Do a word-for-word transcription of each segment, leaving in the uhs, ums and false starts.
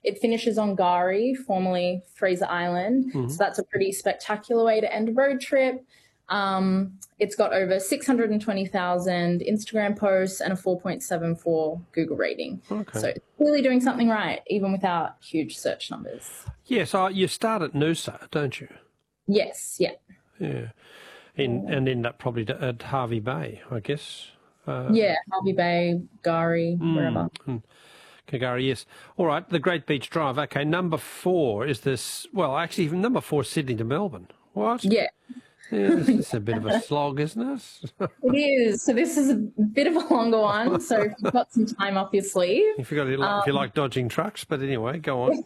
it finishes on Gari, formerly Fraser Island. Mm-hmm. So that's a pretty spectacular way to end a road trip. Um, it's got over six hundred twenty thousand Instagram posts and a four point seven four Google rating. Okay. So it's really doing something right, even without huge search numbers. Yes, uh, you start at Noosa, don't you? Yes, yeah. Yeah. In, and end up probably to, at Harvey Bay, I guess. Uh, yeah, Harvey Bay, Gari, mm, wherever. Mm. Kagari, yes. All right, the Great Beach Drive. Okay, number four is this, well, actually, number four is Sydney to Melbourne. What? Yeah. Yeah, this is a bit of a slog, isn't it? It is. So this is a bit of a longer one. So if you've got some time up your sleeve. If, you've got, if um, you like dodging trucks, but anyway, go on.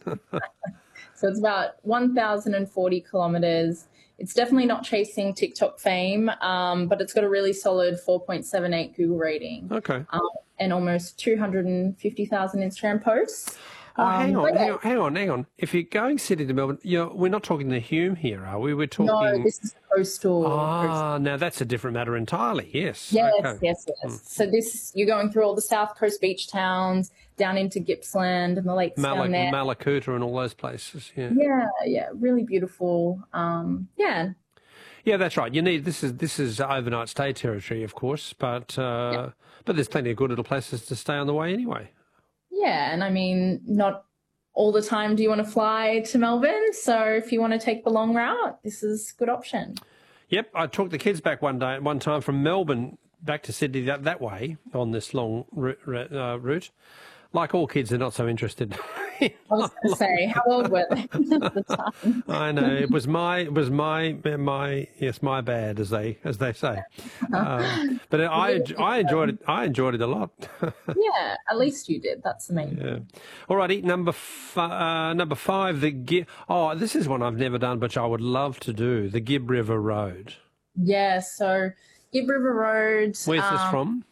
So it's about one thousand forty kilometres. It's definitely not chasing TikTok fame, um, but it's got a really solid four point seven eight Google rating. Okay. Um, and almost two hundred fifty thousand Instagram posts. Oh, hang um, on, hang on, hang on, hang on. If you're going Sydney to Melbourne, you're, we're not talking the Hume here, are we? We're talking... No, this is coastal. Ah, coastal. Now that's a different matter entirely, yes. Yes, okay. yes, yes. Hmm. So this, you're going through all the South Coast beach towns, down into Gippsland and the lakes Mal- down there. Malakuta and all those places, yeah. Yeah, yeah, really beautiful. Um, yeah. Yeah, that's right. You need this is this is overnight stay territory, of course, but uh, yeah. but there's plenty of good little places to stay on the way anyway. Yeah, and I mean, not all the time do you want to fly to Melbourne, so if you want to take the long route, this is a good option. Yep, I took the kids back one day, one time from Melbourne back to Sydney that, that way on this long route. Uh, route. Like all kids, they're not so interested. I was going to say, how old were they at the time? I know it was my it was my my yes my bad as they as they say, um, but I I enjoyed it I enjoyed it a lot. Yeah, at least you did. That's the main. Yeah. Alrighty, number f- uh, number five, the Gib. Oh, this is one I've never done, but I would love to do. The Gib River Road. Yeah, so Gib River Road. Where's um, this from?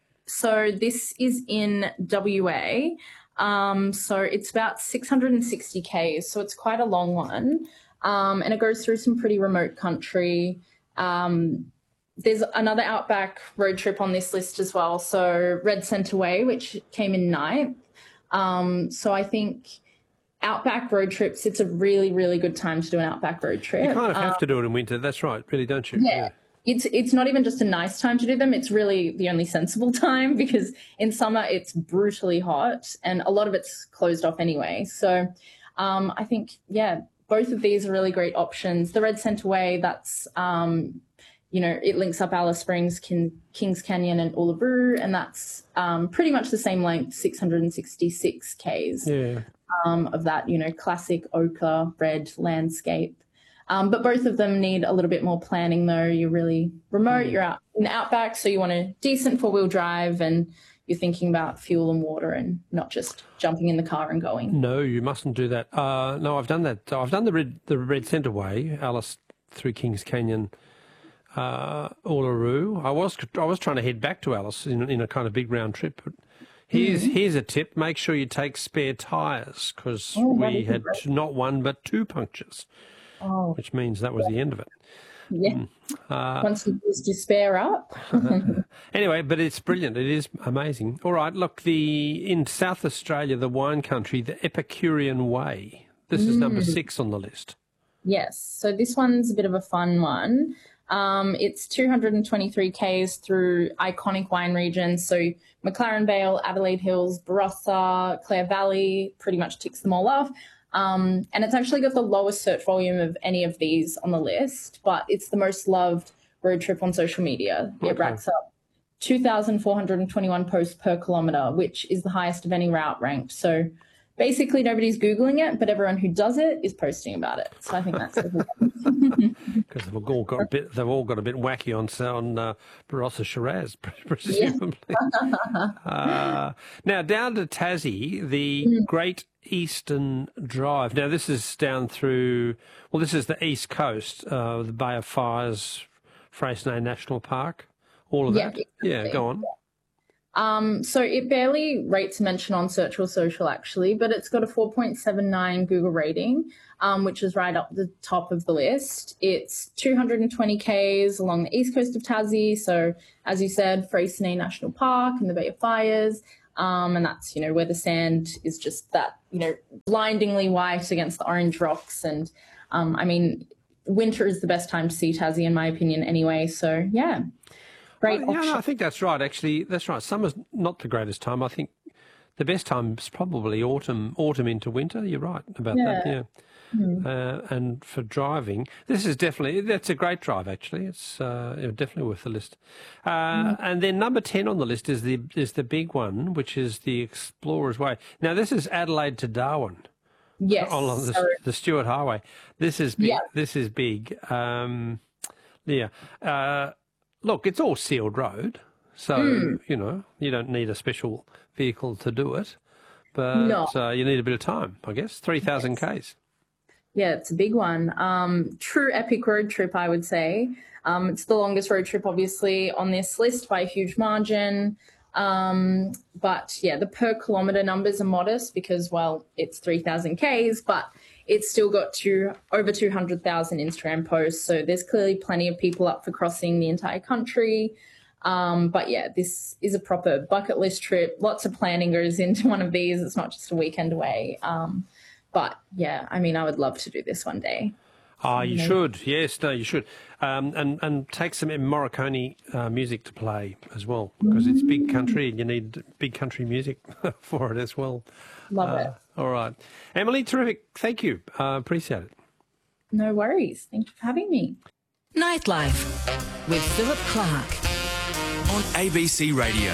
So this is in W A. Um, so it's about six hundred sixty kays, so it's quite a long one. Um, and it goes through some pretty remote country. Um, there's another outback road trip on this list as well. So Red Centre Way, which came in ninth. Um, so I think outback road trips, it's a really, really good time to do an outback road trip. You kind of have um, to do it in winter. That's right, really, don't you? Yeah. yeah. It's it's not even just a nice time to do them. It's really the only sensible time because in summer it's brutally hot and a lot of it's closed off anyway. So um, I think, yeah, both of these are really great options. The Red Centre Way, that's, um, you know, it links up Alice Springs, Kin- Kings Canyon and Uluru, and that's um, pretty much the same length, six hundred sixty-six kays Yeah. um, of that, you know, classic ochre red landscape. Um, but both of them need a little bit more planning, though. You're really remote. Mm. You're out in the outback, so you want a decent four-wheel drive, and you're thinking about fuel and water, and not just jumping in the car and going. No, you mustn't do that. Uh, no, I've done that. I've done the Red the Red Centre Way, Alice through Kings Canyon, uh, Uluru. I was I was trying to head back to Alice in, in a kind of big round trip. But here's mm. here's a tip: make sure you take spare tyres because oh, we had great. not one but two punctures. Oh. Which means that was the end of it. Yeah. Uh, Once you used your spare up. Anyway, but it's brilliant. It is amazing. All right, look, the in South Australia, the wine country, the Epicurean Way. This is mm. number six on the list. Yes. So this one's a bit of a fun one. Um, it's two hundred twenty-three kays through iconic wine regions. So McLaren Vale, Adelaide Hills, Barossa, Clare Valley, pretty much ticks them all off. Um, and it's actually got the lowest search volume of any of these on the list, but it's the most loved road trip on social media. Okay. It racks up two thousand four hundred twenty-one posts per kilometre, which is the highest of any route ranked. So basically nobody's Googling it, but everyone who does it is posting about it. So I think that's because they've all got a bit. They've all got a bit wacky on on uh, Barossa Shiraz, presumably. Yeah. uh, now down to Tassie, the mm. Great Eastern Drive. Now this is down through. Well, this is the east coast, uh, the Bay of Fires, Freycinet National Park, all of yeah, that. Yeah, go on. Um, so it barely rates mention on Search or Social, actually, but it's got a four point seven nine Google rating, um, which is right up the top of the list. It's two hundred twenty kays along the east coast of Tassie. So, as you said, Freycinet National Park and the Bay of Fires. Um, and that's, you know, where the sand is just that, you know, blindingly white against the orange rocks. And, um, I mean, winter is the best time to see Tassie, in my opinion, anyway. So, yeah, great well, yeah, no, I think that's right, actually. That's right. Summer's not the greatest time. I think the best time is probably autumn, autumn into winter. You're right about yeah. that, yeah. Mm. Uh, and for driving, this is definitely, that's a great drive, actually. It's uh, definitely worth the list. Uh, mm. And then number ten on the list is the is the big one, which is the Explorers Way. Now, this is Adelaide to Darwin. Yes. On the, the Stuart Highway. This is big. Yeah. This is big. Um, yeah. Uh, look, it's all sealed road. So, mm. you know, you don't need a special vehicle to do it. But no. uh, you need a bit of time, I guess. three thousand yes. Ks. Yeah, it's a big one. Um, true epic road trip, I would say. Um, it's the longest road trip, obviously, on this list by a huge margin. Um, but, yeah, the per kilometre numbers are modest because, well, it's three thousand Ks, but it's still got to over two hundred thousand Instagram posts. So there's clearly plenty of people up for crossing the entire country. Um, but, yeah, this is a proper bucket list trip. Lots of planning goes into one of these. It's not just a weekend away. Um But, yeah, I mean, I would love to do this one day. Ah, you should. Yes, no, you should. Um, and, and take some Morricone uh, music to play as well, because it's big country and you need big country music for it as well. Love uh, it. All right. Emily, terrific. Thank you. Uh, appreciate it. No worries. Thank you for having me. Nightlife with Philip Clark on A B C Radio.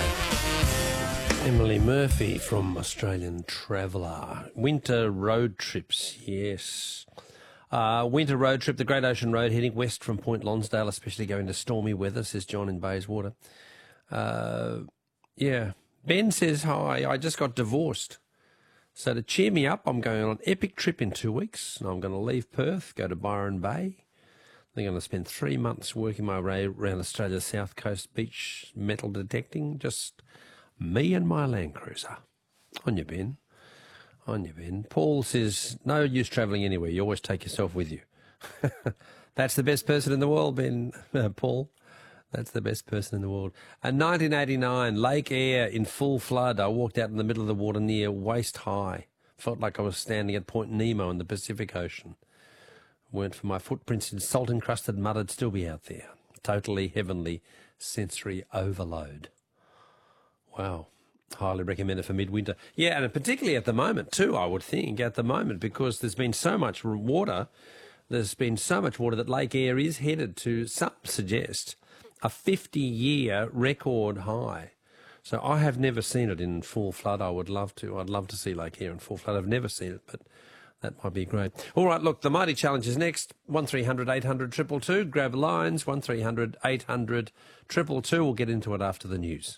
Emily Murphy from Australian Traveller. Winter road trips, yes. Uh, winter road trip, the Great Ocean Road, heading west from Point Lonsdale, especially going to stormy weather, says John in Bayswater. Uh, yeah. Ben says, hi, I just got divorced. So to cheer me up, I'm going on an epic trip in two weeks. And I'm going to leave Perth, go to Byron Bay. I'm going to spend three months working my way around Australia's south coast beach metal detecting, just... me and my Land Cruiser. On you, Ben. On you, Ben. Paul says, no use travelling anywhere. You always take yourself with you. That's the best person in the world, Ben. Uh, Paul. That's the best person in the world. In nineteen eighty-nine, Lake Eyre in full flood. I walked out in the middle of the water near waist high. Felt like I was standing at Point Nemo in the Pacific Ocean. Weren't for my footprints in salt-encrusted mud, I'd still be out there. Totally heavenly sensory overload. Wow. Highly recommended for midwinter. Yeah, and particularly at the moment too, I would think, at the moment, because there's been so much water, there's been so much water that Lake Eyre is headed to, some suggest, a fifty-year record high. So I have never seen it in full flood. I would love to. I'd love to see Lake Eyre in full flood. I've never seen it, but that might be great. All right, look, the Mighty Challenge is next. one three hundred eight hundred two two two. Grab lines, one three hundred eight hundred two two two. We'll get into it after the news.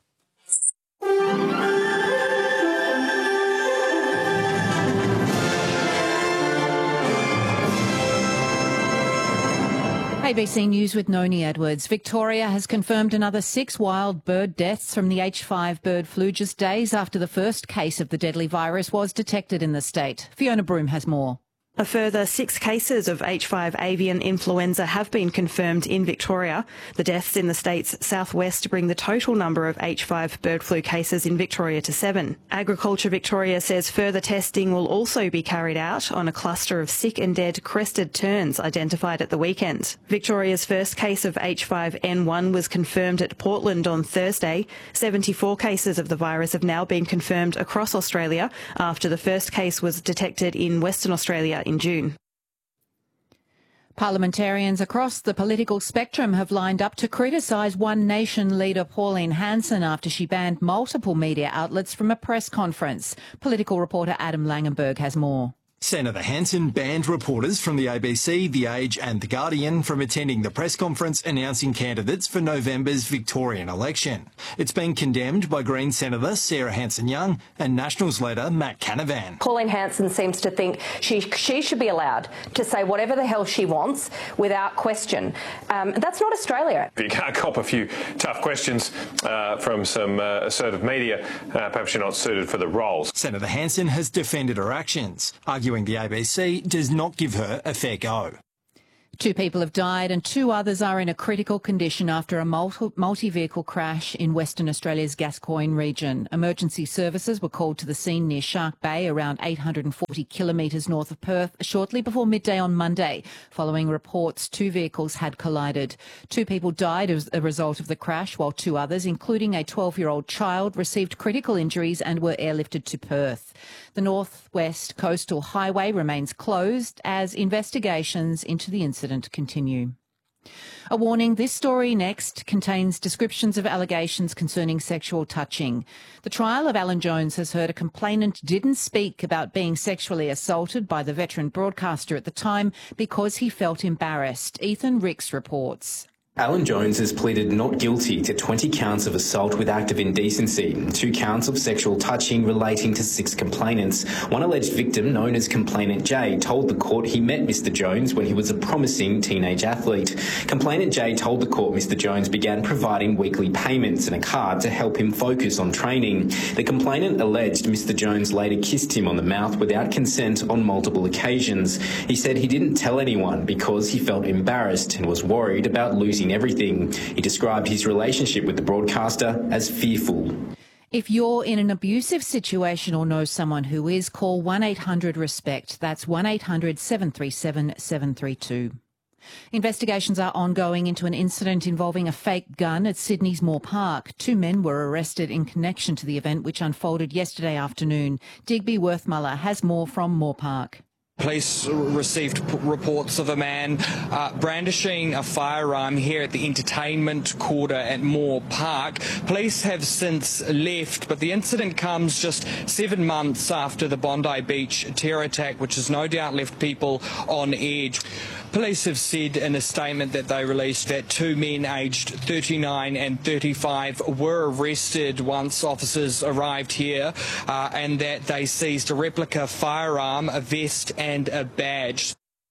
A B C News with Noni Edwards. Victoria has confirmed another six wild bird deaths from the H five bird flu just days after the first case of the deadly virus was detected in the state. Fiona Broom has more. A further six cases of H five avian influenza have been confirmed in Victoria. The deaths in the state's southwest bring the total number of H five bird flu cases in Victoria to seven. Agriculture Victoria says further testing will also be carried out on a cluster of sick and dead crested terns identified at the weekend. Victoria's first case of H five N one was confirmed at Portland on Thursday. seventy-four cases of the virus have now been confirmed across Australia after the first case was detected in Western Australia in June. Parliamentarians across the political spectrum have lined up to criticise One Nation leader Pauline Hanson after she banned multiple media outlets from a press conference. Political reporter Adam Langenberg has more. Senator Hanson banned reporters from the A B C, The Age and The Guardian from attending the press conference announcing candidates for November's Victorian election. It's been condemned by Green Senator Sarah Hanson-Young and Nationals leader Matt Canavan. Pauline Hanson seems to think she she should be allowed to say whatever the hell she wants without question. Um, that's not Australia. If you can't cop a few tough questions uh, from some uh, assertive media, uh, perhaps you're not suited for the roles. Senator Hanson has defended her actions, arguing the A B C does not give her a fair go. Two people have died and two others are in a critical condition after a multi-vehicle crash in Western Australia's Gascoyne region. Emergency services were called to the scene near Shark Bay, around eight hundred forty kilometres north of Perth, shortly before midday on Monday, following reports two vehicles had collided. Two people died as a result of the crash, while two others, including a twelve-year-old child, received critical injuries and were airlifted to Perth. The North West Coastal Highway remains closed as investigations into the incident continue. A warning, this story next contains descriptions of allegations concerning sexual touching. The trial of Alan Jones has heard a complainant didn't speak about being sexually assaulted by the veteran broadcaster at the time because he felt embarrassed. Ethan Ricks reports. Alan Jones has pleaded not guilty to twenty counts of assault with act of indecency, two counts of sexual touching relating to six complainants. One alleged victim, known as Complainant J, told the court he met Mister Jones when he was a promising teenage athlete. Complainant J told the court Mister Jones began providing weekly payments and a card to help him focus on training. The complainant alleged Mister Jones later kissed him on the mouth without consent on multiple occasions. He said he didn't tell anyone because he felt embarrassed and was worried about losing everything. He described his relationship with the broadcaster as fearful. If you're in an abusive situation or know someone who is, call one eight hundred RESPECT. That's one eight hundred seven three seven seven three two. Investigations are ongoing into an incident involving a fake gun at Sydney's Moore Park. Two men were arrested in connection to the event, which unfolded yesterday afternoon. Digby Worthmuller has more from Moore Park. Police received p- reports of a man uh, brandishing a firearm here at the entertainment quarter at Moore Park. Police have since left, but the incident comes just seven months after the Bondi Beach terror attack, which has no doubt left people on edge. Police have said in a statement that they released that two men aged thirty-nine and thirty-five were arrested once officers arrived here, uh, and that they seized a replica firearm, a vest and a badge.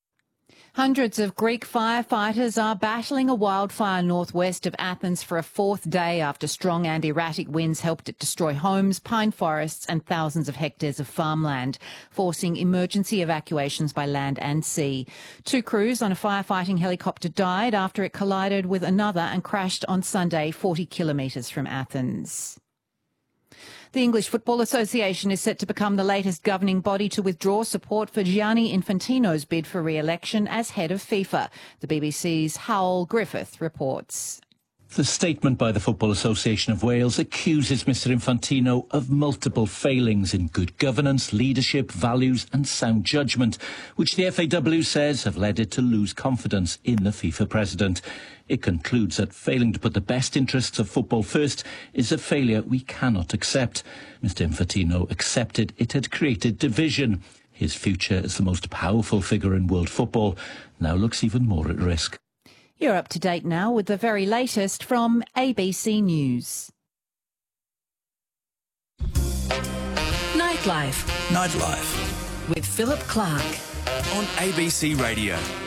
Hundreds of Greek firefighters are battling a wildfire northwest of Athens for a fourth day after strong and erratic winds helped it destroy homes, pine forests and thousands of hectares of farmland, forcing emergency evacuations by land and sea. Two crews on a firefighting helicopter died after it collided with another and crashed on Sunday forty kilometres from Athens. The English Football Association is set to become the latest governing body to withdraw support for Gianni Infantino's bid for re-election as head of FIFA. The B B C's Howell Griffith reports. The statement by the Football Association of Wales accuses Mr Infantino of multiple failings in good governance, leadership, values and sound judgment, which the F A W says have led it to lose confidence in the FIFA president. It concludes that failing to put the best interests of football first is a failure we cannot accept. Mr Infantino accepted it had created division. His future as the most powerful figure in world football now looks even more at risk. You're up to date now with the very latest from A B C News. Nightlife. Nightlife. With Philip Clark. On A B C Radio.